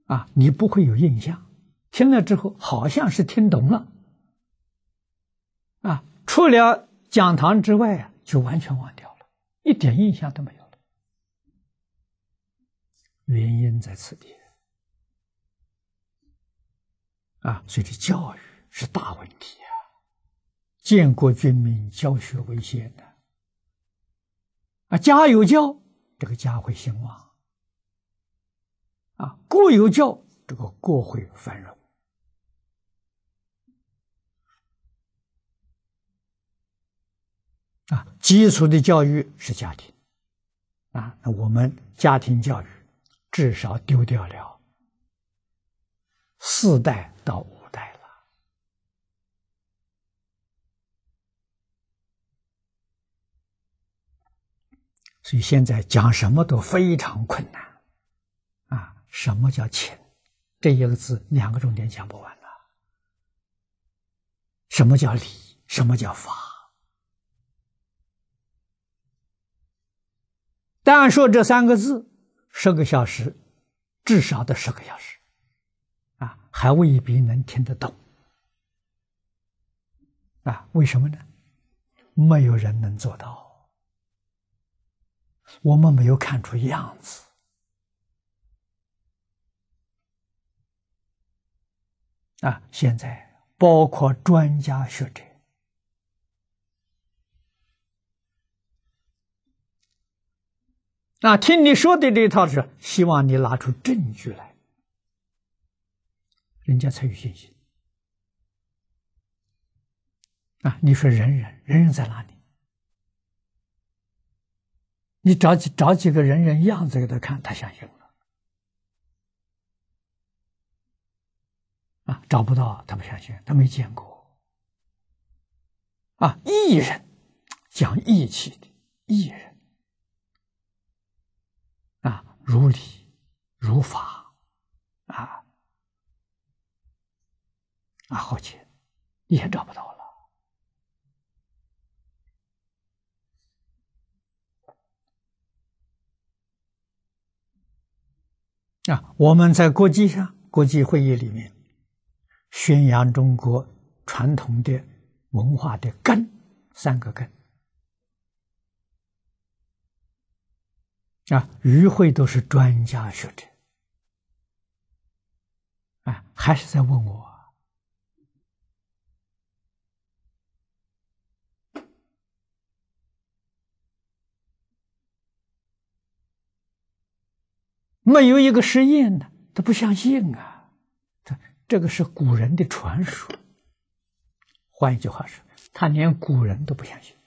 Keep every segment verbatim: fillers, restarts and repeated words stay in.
啊，你不会有印象，听了之后好像是听懂了，啊，除了讲堂之外啊，就完全忘掉了，一点印象都没有了。原因在此地啊，所以这教育是大问题啊！建国军民，教学为先的啊，家有教，这个家会兴旺啊；国有教，这个国会繁荣啊。基础的教育是家庭啊，那我们家庭教育至少丢掉了四代到五代了所以现在讲什么都非常困难啊！什么叫情？这一个字两个重点讲不完了。什么叫理？什么叫法？单说这三个字，十个小时，至少得十个小时啊，还未必能听得懂啊？为什么呢？没有人能做到。我们没有看出样子啊！现在包括专家学者啊，听你说的这套是希望你拿出证据来，人家才有信心啊！你说人人人人在哪里？你找几找几个人人样子给他看，他相信了啊！找不到，他不相信，他没见过啊！义人讲义气的义人啊，如理如法啊啊，好些也找不到了。啊，我们在国际上、国际会议里面宣扬中国传统的文化的根，三个根啊，与会都是专家学者啊，还是在问我没有一个实验的，他不相信啊！这这个是古人的传说。换一句话说，他连古人都不相信，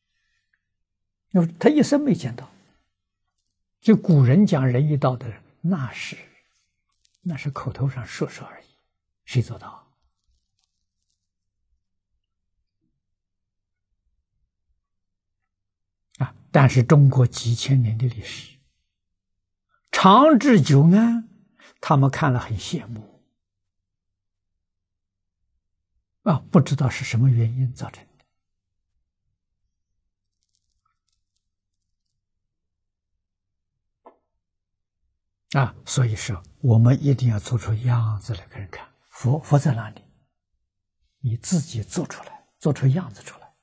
他一生没见到。就古人讲仁义道德，那是那是口头上说说而已，谁做到？啊！但是中国几千年的历史。长治久安，他们看了很羡慕啊，不知道是什么原因造成的啊，所以说我们一定要做出样子来给人看。佛佛在哪里？你自己做出来，做出样子出来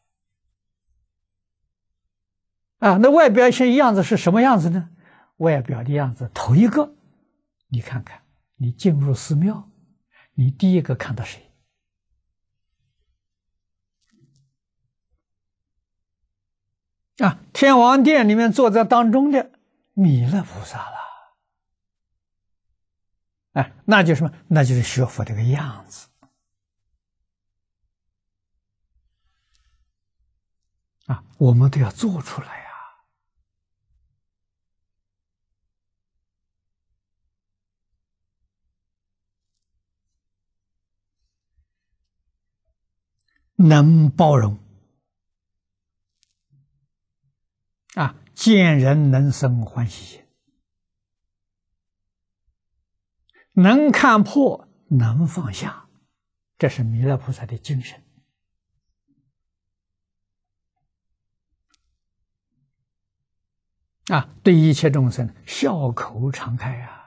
啊。那外表现样子是什么样子呢？外表的样子，头一个，你看看，你进入寺庙，你第一个看到谁？啊，天王殿里面坐在当中的弥勒菩萨了，哎，那就是什么？那就是学佛这个样子啊，我们都要做出来呀。能包容啊，见人能生欢喜心，能看破，能放下，这是弥勒菩萨的精神啊！对一切众生笑口常开啊！